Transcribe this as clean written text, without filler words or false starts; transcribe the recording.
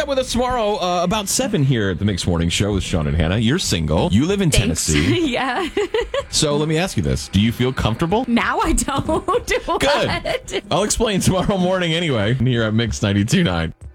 up with us tomorrow about 7 here at the Mixed Morning Show with Sean and Hannah. You're single. You live in Tennessee. Yeah. So let me ask you this. Do you feel comfortable? Now I don't. Good. I'll explain tomorrow morning anyway here at Mix 92.9.